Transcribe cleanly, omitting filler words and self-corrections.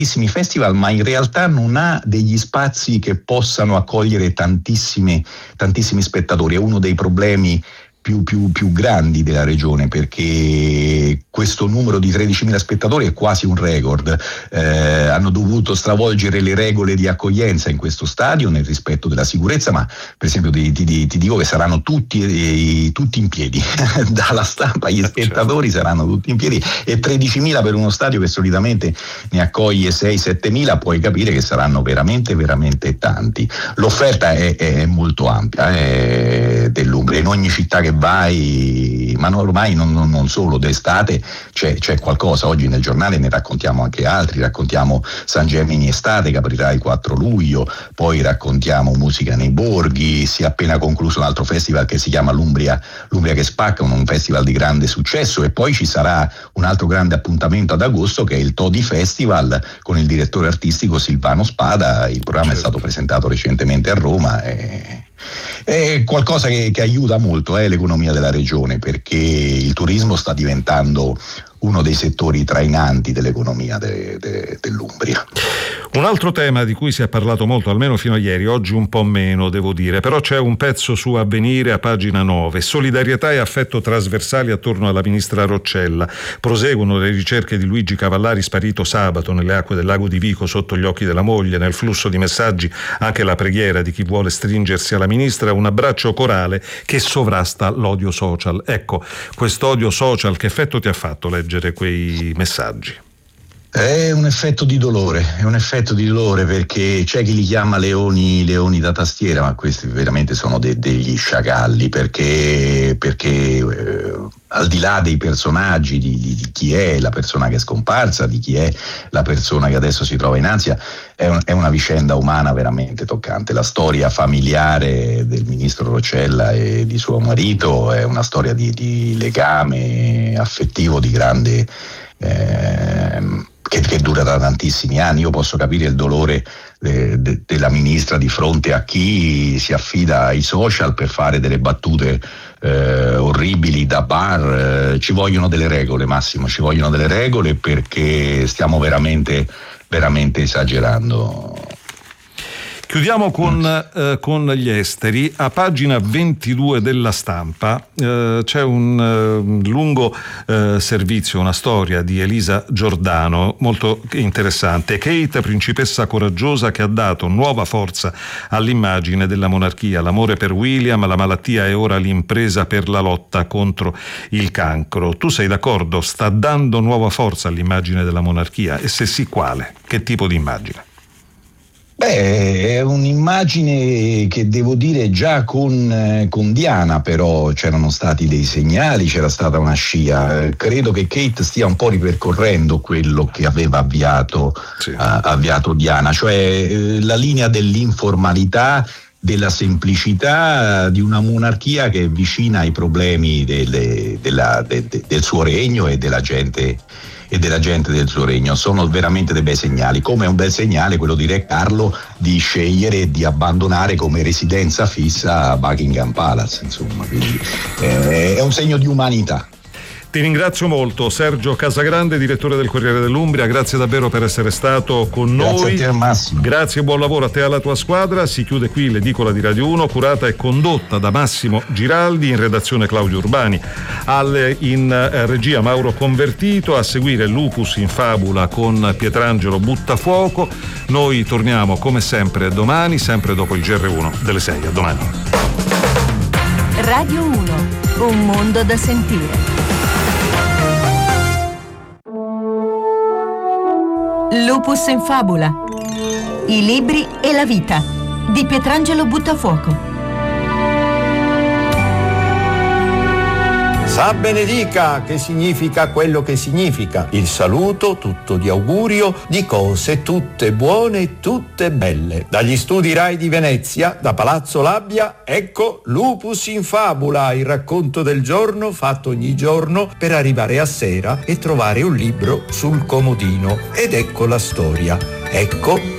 festival, ma in realtà non ha degli spazi che possano accogliere tantissimi spettatori. È uno dei problemi più grandi della regione, perché questo numero di 13.000 spettatori è quasi un record. Hanno dovuto stravolgere le regole di accoglienza in questo stadio nel rispetto della sicurezza, ma per esempio ti dico che saranno tutti in piedi dalla stampa, gli spettatori saranno tutti in piedi, e 13.000 per uno stadio che solitamente ne accoglie 6-7.000, puoi capire che saranno veramente tanti. L'offerta è molto ampia dell'Umbria, in ogni città che vai, ma ormai non solo, d'estate c'è qualcosa. Oggi nel giornale ne raccontiamo anche altri, raccontiamo San Gemini Estate che aprirà il 4 luglio, poi raccontiamo Musica nei Borghi, si è appena concluso un altro festival che si chiama l'Umbria che spacca, un festival di grande successo, e poi ci sarà un altro grande appuntamento ad agosto che è il Todi Festival con il direttore artistico Silvano Spada. Il programma è stato presentato recentemente a Roma, è qualcosa che aiuta molto l'economia della regione, perché il turismo sta diventando uno dei settori trainanti dell'economia dell'Umbria. Un altro tema di cui si è parlato molto, almeno fino a ieri, oggi un po' meno devo dire, però c'è un pezzo su Avvenire a pagina 9, solidarietà e affetto trasversali attorno alla ministra Roccella. Proseguono le ricerche di Luigi Cavallari, sparito sabato nelle acque del lago di Vico sotto gli occhi della moglie. Nel flusso di messaggi anche la preghiera di chi vuole stringersi alla ministra, un abbraccio corale che sovrasta l'odio social. Ecco, quest'odio social, che effetto ti ha fatto leggere quei messaggi? È un effetto di dolore, perché c'è chi li chiama leoni da tastiera, ma questi veramente sono degli sciacalli, perché al di là dei personaggi, di chi è la persona che è scomparsa, di chi è la persona che adesso si trova in ansia, è una vicenda umana veramente toccante. La storia familiare del ministro Roccella e di suo marito è una storia di legame affettivo di grande che dura da tantissimi anni. Io posso capire il dolore della ministra di fronte a chi si affida ai social per fare delle battute orribili da bar. Ci vogliono delle regole, Massimo, perché stiamo veramente esagerando. Chiudiamo con gli esteri. A pagina 22 della Stampa c'è un lungo servizio, una storia di Elisa Giordano molto interessante. Kate, principessa coraggiosa che ha dato nuova forza all'immagine della monarchia. L'amore per William, la malattia e ora l'impresa per la lotta contro il cancro. Tu sei d'accordo? Sta dando nuova forza all'immagine della monarchia? E se sì, quale? Che tipo di immagine? È un'immagine che devo dire già con Diana, però c'erano stati dei segnali, c'era stata una scia. Credo che Kate stia un po' ripercorrendo quello che aveva avviato Diana, cioè la linea dell'informalità, della semplicità, di una monarchia che è vicina ai problemi del suo regno e della gente del suo regno. Sono veramente dei bei segnali, come è un bel segnale quello di Re Carlo di scegliere di abbandonare come residenza fissa Buckingham Palace, insomma, quindi è un segno di umanità. Ti ringrazio molto, Sergio Casagrande, direttore del Corriere dell'Umbria, grazie davvero per essere stato con noi. Grazie a te, Massimo. Grazie e buon lavoro a te e alla tua squadra. Si chiude qui l'edicola di Radio 1, curata e condotta da Massimo Giraldi, in redazione Claudio Urbani, in regia Mauro Convertito, a seguire Lupus in Fabula con Pietrangelo Buttafuoco. Noi torniamo come sempre domani, sempre dopo il GR1 delle 6. A domani. Radio 1, un mondo da sentire. Lupus in Fabula. I libri e la vita di Pietrangelo Buttafuoco. Sa benedica che significa quello che significa. Il saluto tutto di augurio di cose tutte buone e tutte belle. Dagli studi Rai di Venezia, da Palazzo Labbia, ecco Lupus in Fabula, il racconto del giorno fatto ogni giorno per arrivare a sera e trovare un libro sul comodino. Ed ecco la storia. Ecco